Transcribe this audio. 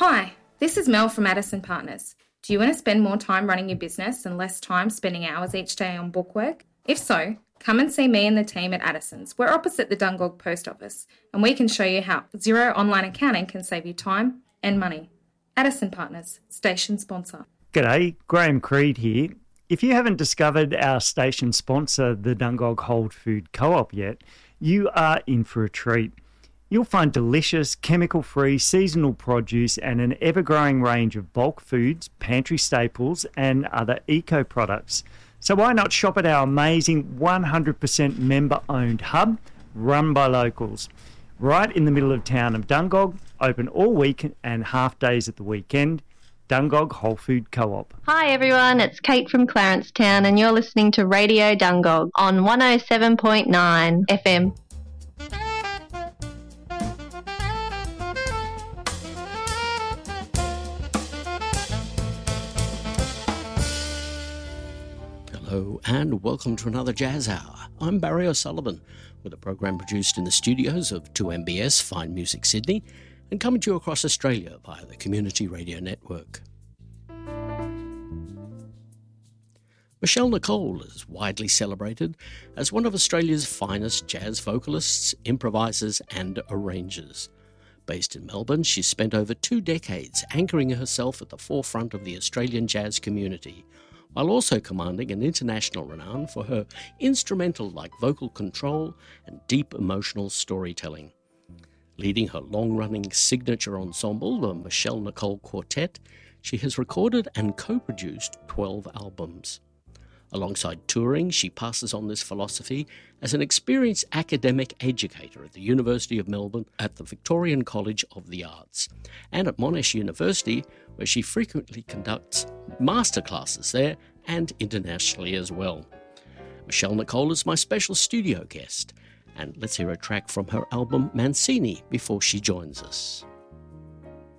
Hi, this is Mel from Addison Partners. Do you want to spend more time running your business and less time spending hours each day on bookwork? If so, come and see me and the team at Addison's. We're opposite the Dungog Post Office, and we can show you how Xero online accounting can save you time and money. Addison Partners, station sponsor. G'day, Graham Creed here. If you haven't discovered our station sponsor, the Dungog Whole Food Co-op yet, you are in for a treat. You'll find delicious, chemical-free, seasonal produce and an ever-growing range of bulk foods, pantry staples and other eco-products. So why not shop at our amazing 100% member-owned hub, run by locals? Right in the middle of town of Dungog, open all week and half days at the weekend, Dungog Whole Food Co-op. Hi everyone, it's Kate from Clarencetown and you're listening to Radio Dungog on 107.9 FM. Hello and welcome to another Jazz Hour. I'm Barry O'Sullivan with a program produced in the studios of 2MBS Fine Music Sydney and coming to you across Australia via the Community Radio Network. Michelle Nicole is widely celebrated as one of Australia's finest jazz vocalists, improvisers and arrangers. Based in Melbourne, she's spent over 2 decades anchoring herself at the forefront of the Australian jazz community, while also commanding an international renown for her instrumental-like vocal control and deep emotional storytelling. Leading her long-running signature ensemble, the Michelle Nicole Quartet, she has recorded and co-produced 12 albums. Alongside touring, she passes on this philosophy as an experienced academic educator at the University of Melbourne at the Victorian College of the Arts, and at Monash University, where she frequently conducts masterclasses there and internationally as well. Michelle Nicole is my special studio guest, and let's hear a track from her album Mancini before she joins us.